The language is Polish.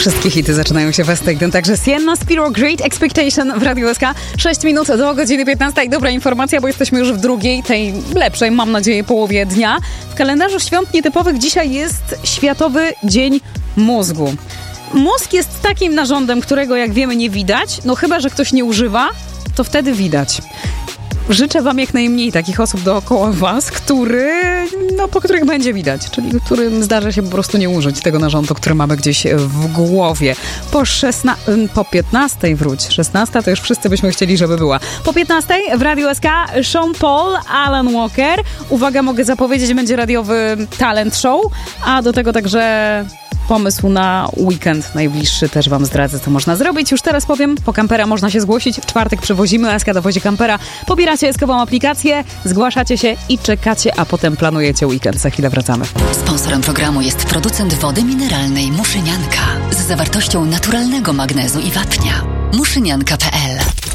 Wszystkie hity zaczynają się w West. Także Sienna, Spiro, Great Expectation w Radiu SK. 6 minut do godziny 15. Dobra informacja, bo jesteśmy już w drugiej, tej lepszej, mam nadzieję, połowie dnia. W kalendarzu świąt nietypowych dzisiaj jest Światowy Dzień Mózgu. Mózg jest takim narządem, którego, jak wiemy, nie widać. No chyba że ktoś nie używa, to wtedy widać. Życzę wam jak najmniej takich osób dookoła was, po których będzie widać, czyli którym zdarza się po prostu nie użyć tego narządu, który mamy gdzieś w głowie. Po 15 wróć. 16 to już wszyscy byśmy chcieli, żeby była. Po 15 w Radiu SK Sean Paul, Alan Walker. Uwaga, mogę zapowiedzieć, będzie radiowy talent show, a do tego także pomysł na weekend najbliższy, też wam zdradzę, co można zrobić. Już teraz powiem, po kampera można się zgłosić. W czwartek przywozimy, SK dowozi kampera. Pobieracie SK-ową aplikację, zgłaszacie się i czekacie, a potem planujecie weekend. Za chwilę wracamy. Sponsorem programu jest producent wody mineralnej Muszynianka z zawartością naturalnego magnezu i wapnia. Muszynianka.pl